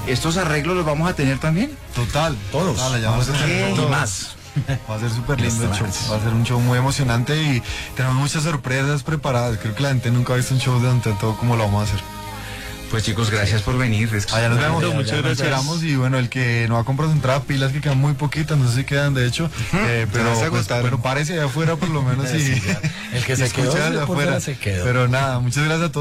¿estos arreglos los vamos a tener también? Total, todos. Allá vamos a tener Y todo. más. Va a ser súper lindo el show. Va a ser un show muy emocionante y tenemos muchas sorpresas preparadas. Creo que la gente nunca ha visto un show de todo como lo vamos a hacer. Pues chicos, gracias por venir. Allá nos vemos. Muchas Nos gracias. esperamos y bueno, el que no ha comprado su entrada, pilas que quedan muy poquitas, no sé si quedan de hecho, pero párese allá afuera por lo menos y El que se y escucha quedó desde por afuera. fuera se quedó. Pero nada, muchas gracias a todos.